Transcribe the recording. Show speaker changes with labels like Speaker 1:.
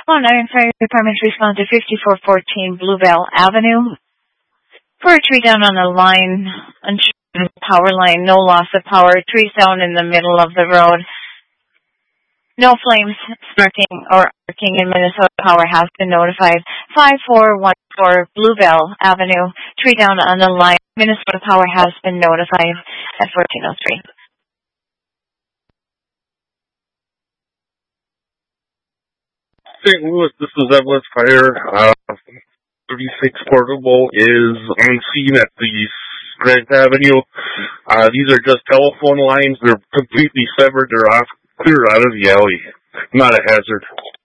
Speaker 1: Fire Department respond to 5414 Bluebell Avenue for a tree down on a line, power line, no loss of power, trees down in the middle of the road. No flames sparking or arcing in Minnesota Power has been notified. 5414 Bluebell Avenue, tree down on the line. Minnesota Power has been notified at 1403.
Speaker 2: St. Louis, this is Evelyn Fire. 36 Portable is on scene at the Grant Avenue. These are just telephone lines. They're completely severed. They're off, clear out of the alley. Not a hazard.